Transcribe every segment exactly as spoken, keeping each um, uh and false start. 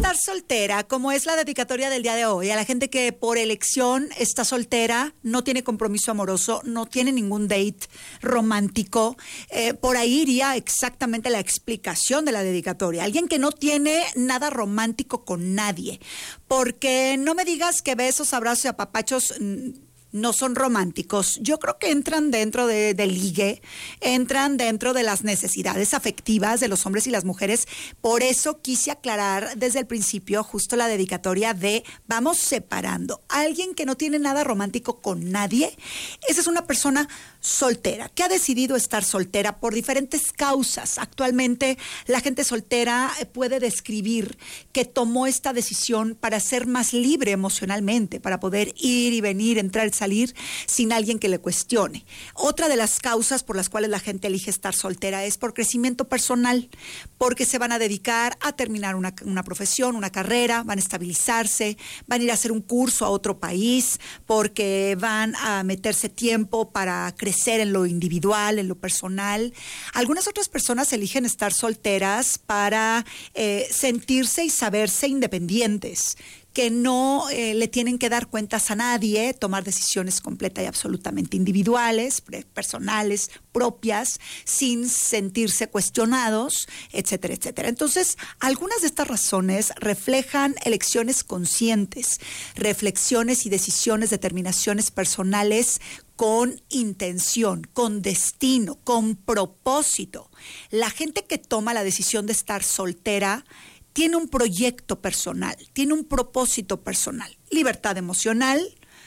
estar soltera, como es la dedicatoria del día de hoy, a la gente que por elección está soltera, no tiene compromiso amoroso, no tiene ningún date romántico, eh, por ahí iría exactamente la explicación de la dedicatoria. Alguien que no tiene nada romántico con nadie, porque no me digas que besos, abrazos y apapachos no son románticos. Yo creo que entran dentro de, de ligue, entran dentro de las necesidades afectivas de los hombres y las mujeres. Por eso quise aclarar desde el principio justo la dedicatoria de vamos separando. Alguien que no tiene nada romántico con nadie, esa es una persona soltera, que ha decidido estar soltera por diferentes causas. Actualmente la gente soltera puede describir que tomó esta decisión para ser más libre emocionalmente, para poder ir y venir, entrar y salir sin alguien que le cuestione. Otra de las causas por las cuales la gente elige estar soltera es por crecimiento personal, porque se van a dedicar a terminar una, una profesión, una carrera, van a estabilizarse, van a ir a hacer un curso a otro país, porque van a meterse tiempo para crecer en lo individual, en lo personal. Algunas otras personas eligen estar solteras para eh, sentirse y saberse independientes, que no eh, le tienen que dar cuentas a nadie, tomar decisiones completas y absolutamente individuales, personales, propias, sin sentirse cuestionados, etcétera, etcétera. Entonces, algunas de estas razones reflejan elecciones conscientes, reflexiones y decisiones, determinaciones personales con intención, con destino, con propósito. La gente que toma la decisión de estar soltera tiene un proyecto personal, tiene un propósito personal, libertad emocional,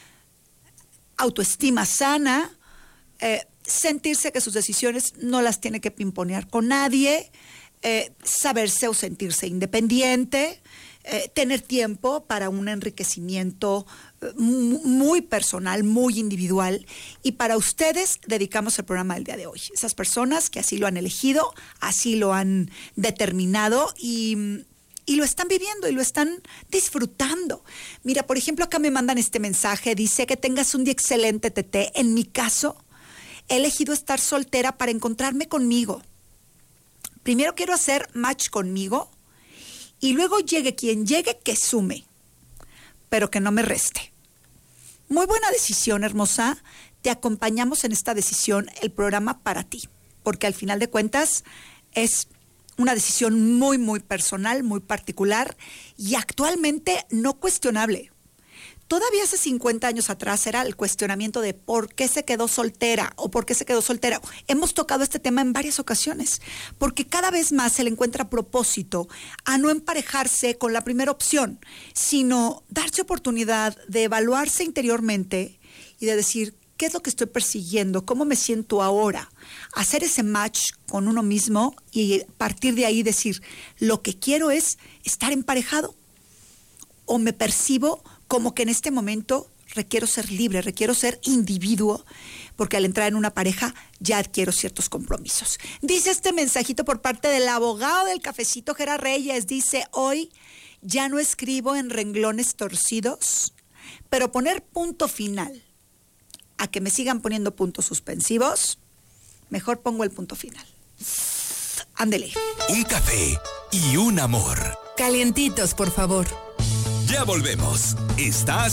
autoestima sana, eh, sentirse que sus decisiones no las tiene que pimponear con nadie, eh, saberse o sentirse independiente, eh, tener tiempo para un enriquecimiento eh, muy personal, muy individual. Y para ustedes dedicamos el programa del día de hoy. Esas personas que así lo han elegido, así lo han determinado y... y lo están viviendo y lo están disfrutando. Mira, por ejemplo, acá me mandan este mensaje, dice que tengas un día excelente, Tete. En mi caso, he elegido estar soltera para encontrarme conmigo. Primero quiero hacer match conmigo y luego llegue quien llegue, que sume, pero que no me reste. Muy buena decisión, hermosa. Te acompañamos en esta decisión, el programa para ti, porque al final de cuentas es una decisión muy, muy personal, muy particular y actualmente no cuestionable. Todavía hace cincuenta años atrás era el cuestionamiento de por qué se quedó soltera o por qué se quedó soltera. Hemos tocado este tema en varias ocasiones, porque cada vez más se le encuentra propósito a no emparejarse con la primera opción, sino darse oportunidad de evaluarse interiormente y de decir, ¿qué es lo que estoy persiguiendo? ¿Cómo me siento ahora? Hacer ese match con uno mismo y a partir de ahí decir, lo que quiero es estar emparejado o me percibo como que en este momento requiero ser libre, requiero ser individuo, porque al entrar en una pareja ya adquiero ciertos compromisos. Dice este mensajito por parte del abogado del cafecito, Gerard Reyes, dice, hoy ya no escribo en renglones torcidos, pero poner punto final a que me sigan poniendo puntos suspensivos, mejor pongo el punto final. Ándele. Un café y un amor. Calientitos, por favor. Ya volvemos. Estás